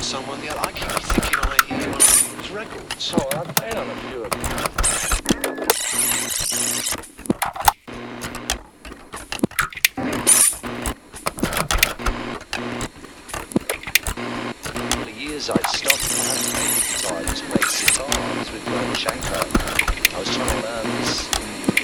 someone the other. I keep thinking I hear one of his records. Oh, I've played on a few of them. For years I'd stopped and I hadn't played guitar, I just played sitar. I was with Glenn Shanko. I was trying to learn this